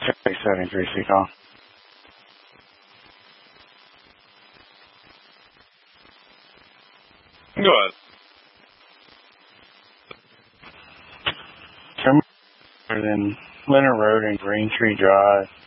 73 Seacom. Go ahead. Then Leonard Road and Green Tree Drive.